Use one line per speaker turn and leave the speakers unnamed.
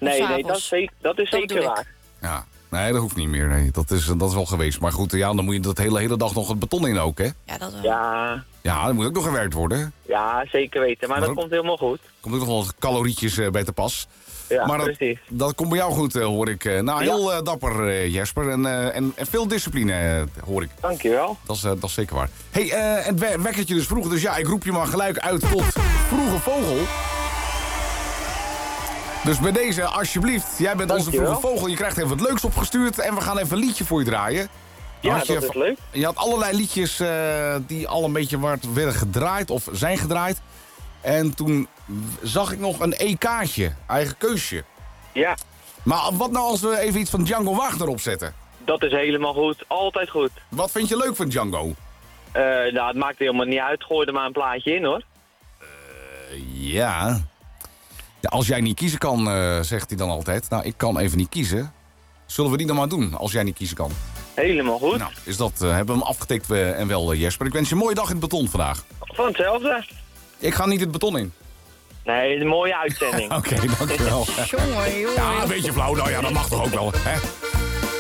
Nee, dat is zeker
bedoel ik.
waar.
Ja, nee, dat hoeft niet meer. Nee. Dat is wel geweest. Maar goed, ja, dan moet je dat hele dag nog het beton in ook, hè?
Ja, dat wel.
Ja,
Ja, dan moet ook nog gewerkt worden.
ja, zeker weten. Maar dat
Maar-
komt helemaal goed.
Komt ook nog wel wat calorietjes bij te pas.
Ja,
maar
precies.
dat komt bij jou goed, hoor ik. Nou, heel dapper, Jesper. En veel discipline, hoor ik.
Dankjewel.
Dat is zeker waar. Hey, het wekkertje dus vroeg. Dus ja, ik roep je maar gelijk uit tot vroege vogel. Dus bij deze, alsjeblieft. Jij bent onze
Dankjewel.
vroege vogel. Je krijgt even het leuks opgestuurd. En we gaan even een liedje voor je draaien.
Ja,
Had
dat is leuk.
Je had allerlei liedjes die al een beetje werden gedraaid of zijn gedraaid. En toen zag ik nog een EK'tje, eigen keusje.
Ja,
Maar wat nou als we even iets van Django Wagner opzetten?
dat is helemaal goed. Altijd goed.
Wat vind je leuk van Django?
Nou, het maakt helemaal niet uit. Gooi er maar een plaatje in, hoor.
Ja. Ja, als jij niet kiezen kan, zegt hij dan altijd. Nou, ik kan even niet kiezen. Zullen we die dan maar doen, als jij niet kiezen kan?
Helemaal goed.
Nou, is dat, hebben we hem afgetikt en wel, Jesper. Ik wens je een mooie dag in het beton vandaag.
Van hetzelfde.
Ik ga niet het beton in.
Nee, een mooie uitzending.
Oké, dankjewel.
Jongen, jongen.
Ja, een beetje flauw. Nou ja, dat mag toch ook wel, hè?